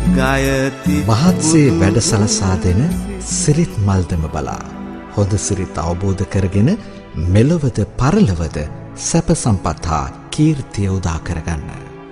මහත්සේ වැඩ සලසා දෙන සිරිත් මල්දම බලා හොඳ සිරිත් අවබෝධ කරගෙන මෙලොවද පරලොවද සැප සම්පත් හා කීර්තිය උදා කරගන්න.